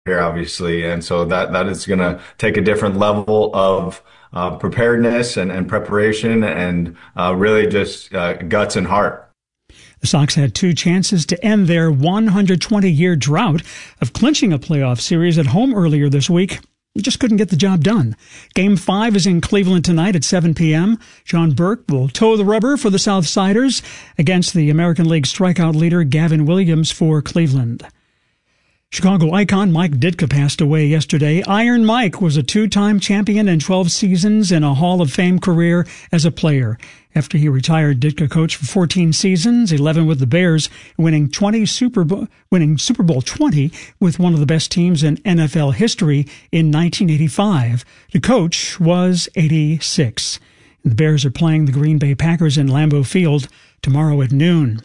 here, obviously. And so that is going to take a different level of preparedness and preparation and really just guts and heart. The Sox had two chances to end their 120-year drought of clinching a playoff series at home earlier this week. Just couldn't get the job done. Game 5 is in Cleveland tonight at 7 p.m. John Burke will toe the rubber for the Southsiders against the American League strikeout leader Gavin Williams for Cleveland. Chicago icon Mike Ditka passed away yesterday. Iron Mike was a two-time champion in 12 seasons and a Hall of Fame career as a player. After he retired, Ditka coached for 14 seasons, 11 with the Bears, winning Super Bowl 20 with one of the best teams in NFL history in 1985. The coach was 86. The Bears are playing the Green Bay Packers in Lambeau Field tomorrow at noon.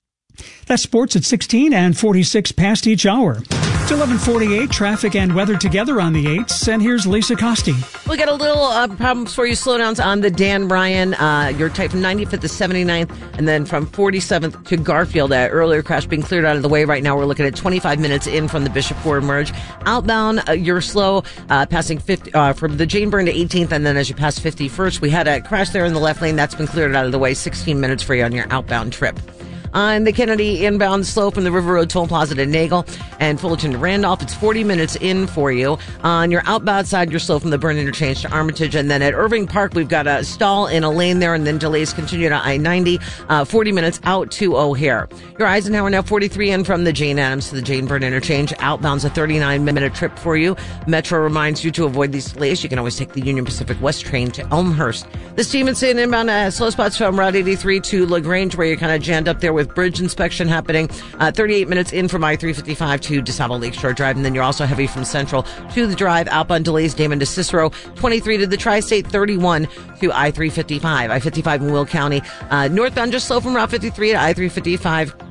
That's sports at 16 and 46 past each hour. It's 11:48, traffic and weather together on the 8s, and here's Lisa Costi. We got a little problems for you, slowdowns on the Dan Ryan. Your type from 95th to 79th, and then from 47th to Garfield. That earlier crash being cleared out of the way. Right now we're looking at 25 minutes in from the Bishop Ford merge. Outbound, you're slow, passing 50, from the Jane Byrne to 18th, and then as you pass 51st, we had a crash there in the left lane. That's been cleared out of the way. 16 minutes for you on your outbound trip. On the Kennedy inbound, slow from the River Road Toll Plaza to Nagel and Fullerton to Randolph. It's 40 minutes in for you. On your outbound side, you're slow from the Byrne interchange to Armitage. And then at Irving Park, we've got a stall in a lane there, and then delays continue to I-90, 40 minutes out to O'Hare. Your Eisenhower now 43 in from the Jane Addams to the Jane Byrne interchange. Outbound's a 39-minute trip for you. Metro reminds you to avoid these delays. You can always take the Union Pacific West train to Elmhurst. The Stevenson inbound, slow spots from Route 83 to LaGrange, where you're kind of jammed up there with bridge inspection happening. 38 minutes in from I-355 to DeSable Lakeshore Drive, and then you're also heavy from Central to the Drive. Outbound delays, Damon to Cicero, 23 to the Tri-State, 31 to I-355. I-55 in Will County. Northbound just slow from Route 53 to I-355.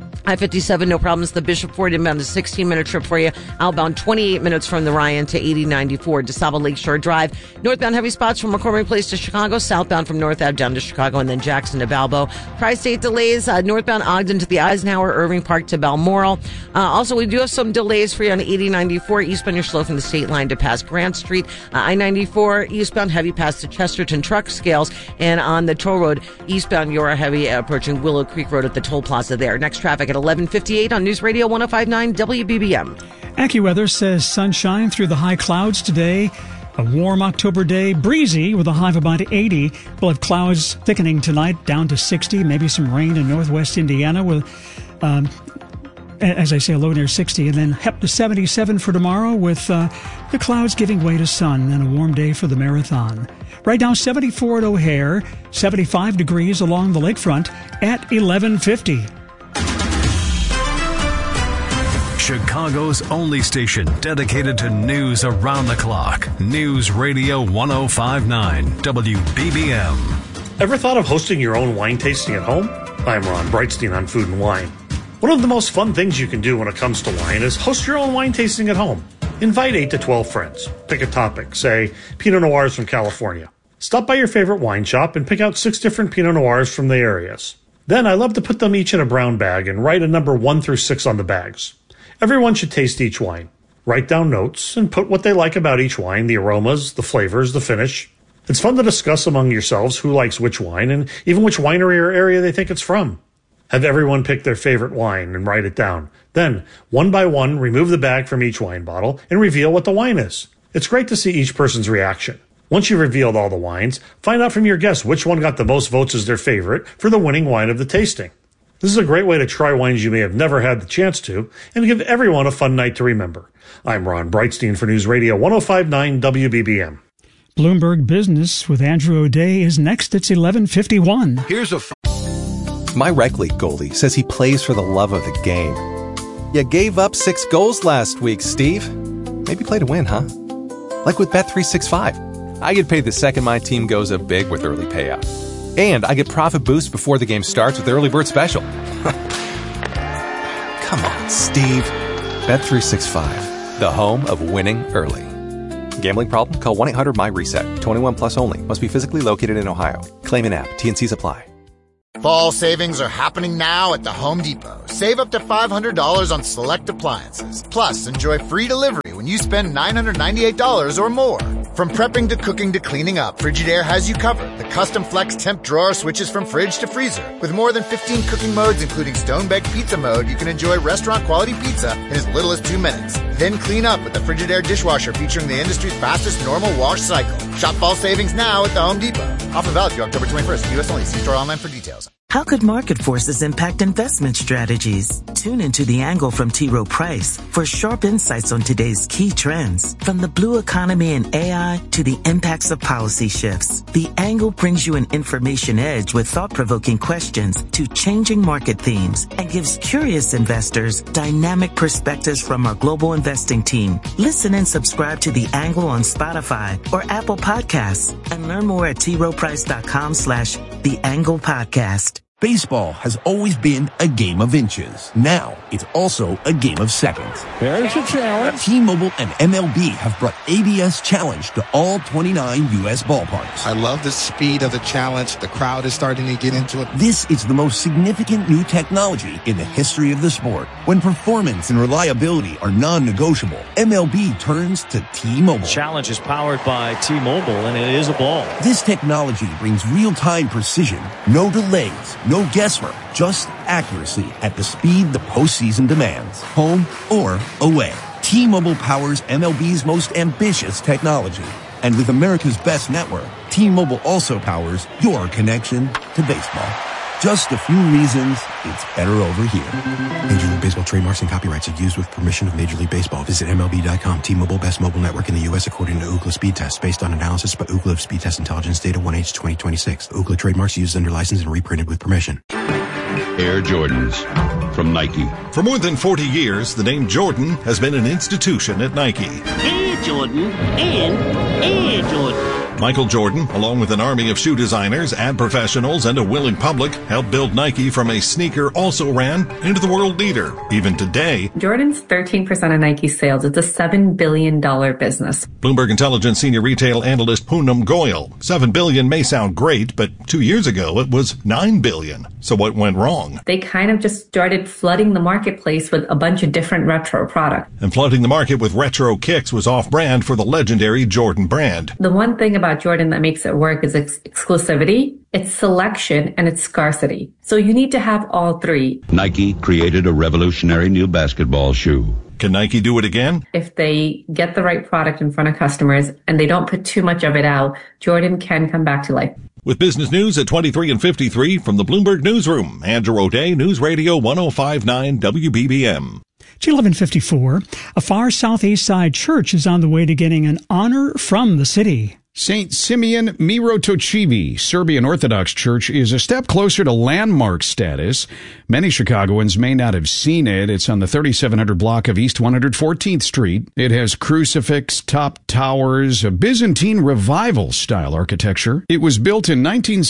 I-57, no problems. The Bishop Ford inbound is a 16-minute trip for you. Outbound, 28 minutes from the Ryan to 8094, DeSable Lakeshore Drive. Northbound, heavy spots from McCormick Place to Chicago. Southbound from North Ave down to Chicago, and then Jackson to Balbo. Tri-State delays, northbound Ogden to the Eisenhower, Irving Park to Balmoral. Also, we do have some delays for you on 8094. Eastbound, you're slow from the state line to past Grant Street. I-94, eastbound, heavy past the Chesterton Truck Scales. And on the toll road, eastbound, you're heavy approaching Willow Creek Road at the toll plaza there. Next traffic at 11:58 on News Radio 105.9 WBBM. AccuWeather says sunshine through the high clouds today. A warm October day, breezy with a high of about 80. We'll have clouds thickening tonight down to 60. Maybe some rain in northwest Indiana with, as I say, a low near 60. And then up to 77 for tomorrow with the clouds giving way to sun and a warm day for the marathon. Right now, 74 at O'Hare, 75 degrees along the lakefront at 11:50. Chicago's only station dedicated to news around the clock. News Radio 105.9 WBBM. Ever thought of hosting your own wine tasting at home? I'm Ron Breitstein on Food and Wine. One of the most fun things you can do when it comes to wine is host your own wine tasting at home. Invite 8 to 12 friends. Pick a topic, say Pinot Noirs from California. Stop by your favorite wine shop and pick out 6 different Pinot Noirs from the areas. Then I love to put them each in a brown bag and write a number 1 through 6 on the bags. Everyone should taste each wine. Write down notes and put what they like about each wine, the aromas, the flavors, the finish. It's fun to discuss among yourselves who likes which wine and even which winery or area they think it's from. Have everyone pick their favorite wine and write it down. Then, one by one, remove the bag from each wine bottle and reveal what the wine is. It's great to see each person's reaction. Once you've revealed all the wines, find out from your guests which one got the most votes as their favorite for the winning wine of the tasting. This is a great way to try wines you may have never had the chance to and give everyone a fun night to remember. I'm Ron Breitstein for News Radio 105.9 WBBM. Bloomberg Business with Andrew O'Day is next. It's 11:51. My rec league goalie says he plays for the love of the game. You gave up 6 goals last week, Steve. Maybe play to win, huh? Like with Bet365. I get paid the second my team goes up big with early payout. And I get profit boost before the game starts with Early Bird Special. Come on, Steve. Bet365, the home of winning early. Gambling problem? Call 1-800-MY-RESET. 21 plus only. Must be physically located in Ohio. Claim an app. T&Cs apply. Fall savings are happening now at the Home Depot. Save up to $500 on select appliances. Plus, enjoy free delivery when you spend $998 or more. From prepping to cooking to cleaning up, Frigidaire has you covered. The custom flex temp drawer switches from fridge to freezer. With more than 15 cooking modes, including stone-baked pizza mode, you can enjoy restaurant-quality pizza in as little as 2 minutes. Then clean up with the Frigidaire dishwasher featuring the industry's fastest normal wash cycle. Shop fall savings now at the Home Depot. Offer valid through October 21st. U.S. only. See store online for details. How could market forces impact investment strategies? Tune into The Angle from T. Rowe Price for sharp insights on today's key trends. From the blue economy and AI to the impacts of policy shifts, The Angle brings you an information edge with thought-provoking questions to changing market themes and gives curious investors dynamic perspectives from our global investing team. Listen and subscribe to The Angle on Spotify or Apple Podcasts and learn more at troweprice.com/The Angle Podcast. Baseball has always been a game of inches. Now, it's also a game of seconds. There's a challenge. T-Mobile and MLB have brought ABS Challenge to all 29 U.S. ballparks. I love the speed of the challenge. The crowd is starting to get into it. This is the most significant new technology in the history of the sport. When performance and reliability are non-negotiable, MLB turns to T-Mobile. Challenge is powered by T-Mobile, and it is a ball. This technology brings real-time precision, no delays, no guesswork, just accuracy at the speed the postseason demands, home or away. T-Mobile powers MLB's most ambitious technology. And with America's best network, T-Mobile also powers your connection to baseball. Just a few reasons it's better over here. Major League Baseball trademarks and copyrights are used with permission of Major League Baseball. Visit MLB.com. T-Mobile, best mobile network in the U.S. according to Ookla Speed Test. Based on analysis by Ookla of Speed Test Intelligence Data 1H 2026. Ookla trademarks used under license and reprinted with permission. Air Jordans from Nike. For more than 40 years, the name Jordan has been an institution at Nike. Air Jordan and Air Jordan. Michael Jordan, along with an army of shoe designers, ad professionals, and a willing public, helped build Nike from a sneaker also-ran into the world leader. Even today, Jordan's 13% of Nike's sales. It's a $7 billion business. Bloomberg Intelligence senior retail analyst Poonam Goyal. $7 billion may sound great, but 2 years ago it was $9 billion. So what went wrong? They kind of just started flooding the marketplace with a bunch of different retro products. And flooding the market with retro kicks was off-brand for the legendary Jordan brand. The one thing about Jordan that makes it work is exclusivity, its selection, and its scarcity. So you need to have all three. Nike created a revolutionary new basketball shoe. Can Nike do it again? If they get the right product in front of customers and they don't put too much of it out, Jordan can come back to life. With business news at 23 and 53 from the Bloomberg Newsroom, Andrew O'Day, News Radio 105.9 WBBM. G1154, a far southeast side church is on the way to getting an honor from the city. St. Simeon Mirotocivi Serbian Orthodox Church is a step closer to landmark status. Many Chicagoans may not have seen it. It's on the 3700 block of East 114th Street. It has crucifix, top towers, a Byzantine revival-style architecture. It was built in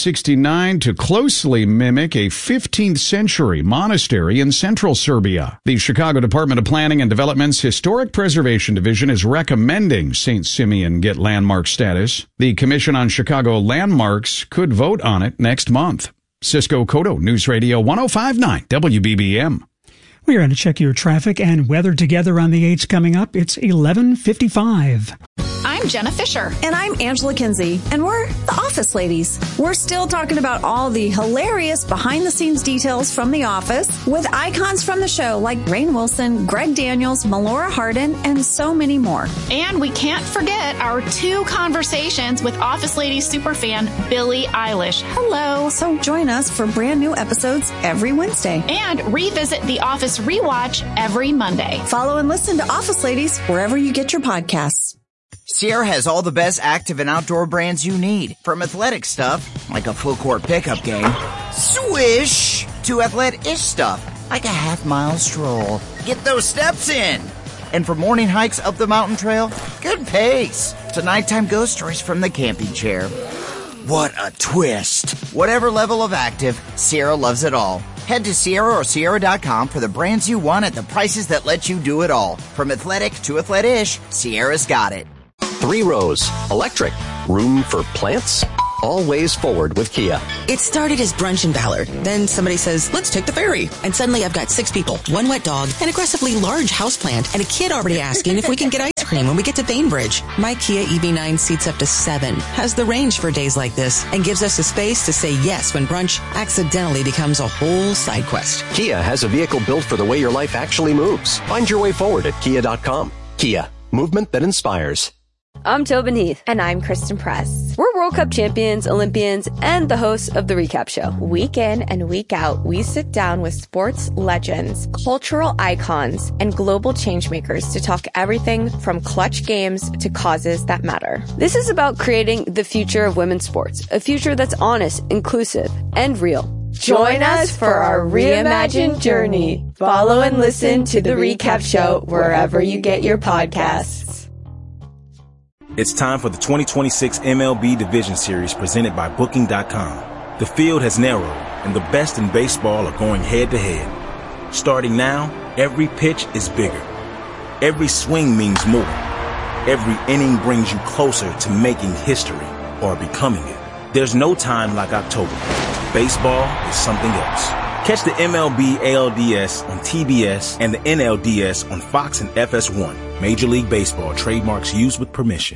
1969 to closely mimic a 15th century monastery in central Serbia. The Chicago Department of Planning and Development's Historic Preservation Division is recommending St. Simeon get landmark status. The Commission on Chicago Landmarks could vote on it next month. Cisco Cotto, News Radio 105.9 WBBM. We're going to check your traffic and weather together on the 8s coming up. It's 11:55. I'm Jenna Fisher. And I'm Angela Kinsey. And we're the Office Ladies. We're still talking about all the hilarious behind-the-scenes details from The Office with icons from the show like Rainn Wilson, Greg Daniels, Melora Hardin, and so many more. And we can't forget our 2 conversations with Office Ladies superfan Billie Eilish. Hello. So join us for brand new episodes every Wednesday. And revisit The Office Rewatch every Monday. Follow and listen to Office Ladies wherever you get your podcasts. Sierra has all the best active and outdoor brands you need. From athletic stuff, like a full court pickup game, swish, to athletic-ish stuff, like a half-mile stroll. Get those steps in. And for morning hikes up the mountain trail, good pace. To nighttime ghost stories from the camping chair. What a twist. Whatever level of active, Sierra loves it all. Head to Sierra or Sierra.com for the brands you want at the prices that let you do it all. From athletic to athletic-ish, Sierra's got it. 3 rows, electric, room for plants. Always forward with Kia. It started as brunch in Ballard. Then somebody says, let's take the ferry. And suddenly I've got 6 people, 1 wet dog, an aggressively large houseplant, and a kid already asking if we can get ice cream when we get to Bainbridge. My Kia EV9 seats up to 7, has the range for days like this, and gives us the space to say yes when brunch accidentally becomes a whole side quest. Kia has a vehicle built for the way your life actually moves. Find your way forward at kia.com. Kia, movement that inspires. I'm Tobin Heath. And I'm Kristen Press. We're World Cup champions, Olympians, and the hosts of The Recap Show. Week in and week out, we sit down with sports legends, cultural icons, and global changemakers to talk everything from clutch games to causes that matter. This is about creating the future of women's sports, a future that's honest, inclusive, and real. Join us for our reimagined journey. Follow and listen to The Recap Show wherever you get your podcasts. It's time for the 2026 MLB Division Series presented by Booking.com. The field has narrowed, and the best in baseball are going head-to-head. Starting now, every pitch is bigger. Every swing means more. Every inning brings you closer to making history or becoming it. There's no time like October. Baseball is something else. Catch the MLB ALDS on TBS and the NLDS on Fox and FS1. Major League Baseball trademarks used with permission.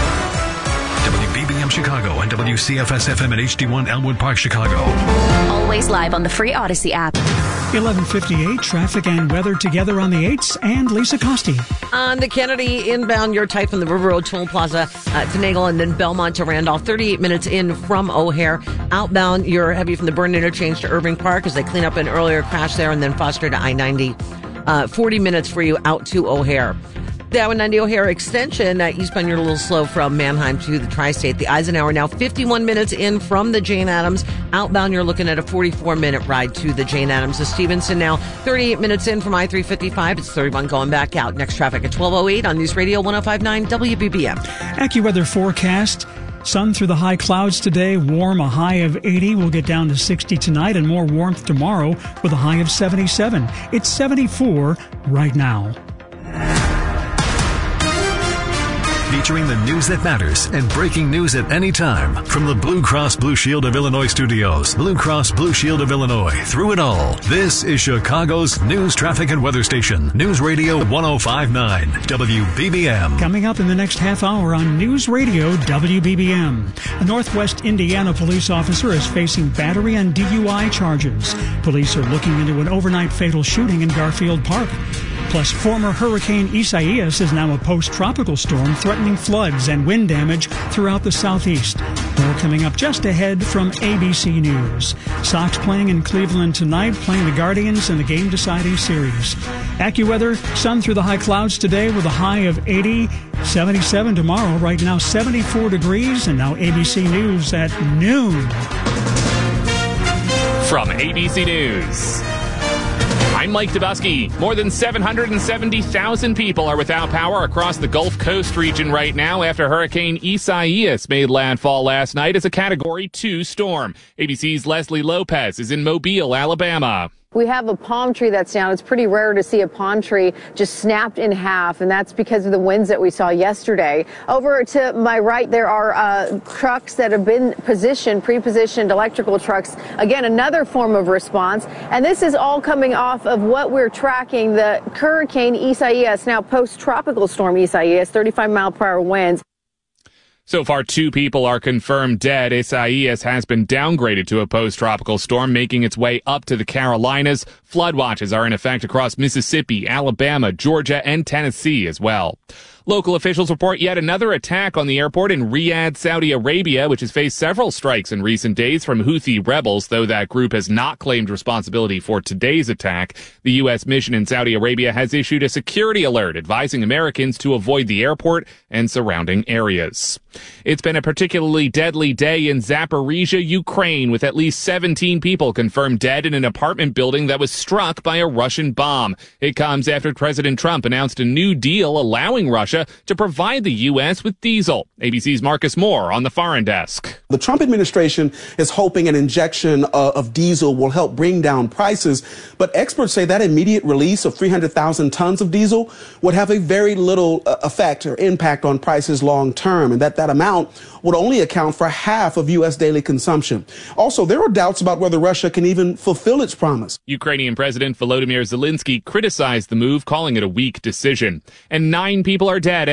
WBBM Chicago and WCFS-FM at HD1 Elmwood Park, Chicago. Always live on the free Odyssey app. 11:58, traffic and weather together on the 8s, and Lisa Costi. On the Kennedy inbound, your type from the River Road Toll Plaza to Nagel and then Belmont to Randolph, 38 minutes in from O'Hare. Outbound, you're heavy from the Burn interchange to Irving Park as they clean up an earlier crash there, and then Foster to I-90. 40 minutes for you out to O'Hare. The I-90 O'Hare extension, eastbound, you're a little slow from Manheim to the Tri-State. The Eisenhower now 51 minutes in from the Jane Addams. Outbound, you're looking at a 44-minute ride to the Jane Addams. The Stevenson now 38 minutes in from I-355. It's 31 going back out. Next traffic at 12:08 on News Radio 105.9 WBBM. AccuWeather forecast. Sun through the high clouds today, warm, a high of 80. We'll get down to 60 tonight and more warmth tomorrow with a high of 77. It's 74 right now. Featuring the news that matters and breaking news at any time. From the Blue Cross Blue Shield of Illinois studios, Blue Cross Blue Shield of Illinois, through it all. This is Chicago's news, traffic, and weather station. News Radio 105.9 WBBM. Coming up in the next half hour on News Radio WBBM. A Northwest Indiana police officer is facing battery and DUI charges. Police are looking into an overnight fatal shooting in Garfield Park. Plus, former Hurricane Isaias is now a post-tropical storm threatening floods and wind damage throughout the southeast. More coming up just ahead from ABC News. Sox playing in Cleveland tonight, playing the Guardians in the game-deciding series. AccuWeather, sun through the high clouds today with a high of 80, 77 tomorrow. Right now, 74 degrees, and now ABC News at noon. From ABC News, I'm Mike Dubusky. More than 770,000 people are without power across the Gulf Coast region right now after Hurricane Isaias made landfall last night as a Category 2 storm. ABC's Leslie Lopez is in Mobile, Alabama. We have a palm tree that's down. It's pretty rare to see a palm tree just snapped in half, and that's because of the winds that we saw yesterday. Over to my right, there are trucks that have been pre-positioned electrical trucks. Again, another form of response. And this is all coming off of what we're tracking, the Hurricane Isaias, now post-tropical storm Isaias, 35-mile-per-hour winds. So far, 2 people are confirmed dead. Isaias has been downgraded to a post-tropical storm, making its way up to the Carolinas. Flood watches are in effect across Mississippi, Alabama, Georgia, and Tennessee as well. Local officials report yet another attack on the airport in Riyadh, Saudi Arabia, which has faced several strikes in recent days from Houthi rebels, though that group has not claimed responsibility for today's attack. The U.S. mission in Saudi Arabia has issued a security alert advising Americans to avoid the airport and surrounding areas. It's been a particularly deadly day in Zaporizhia, Ukraine, with at least 17 people confirmed dead in an apartment building that was struck by a Russian bomb. It comes after President Trump announced a new deal allowing Russia Russia to provide the U.S. with diesel. ABC's Marcus Moore on the foreign desk. The Trump administration is hoping an injection of diesel will help bring down prices, but experts say that immediate release of 300,000 tons of diesel would have a very little effect or impact on prices long term, and that amount would only account for half of U.S. daily consumption. Also, there are doubts about whether Russia can even fulfill its promise. Ukrainian President Volodymyr Zelensky criticized the move, calling it a weak decision. And 9 people are dead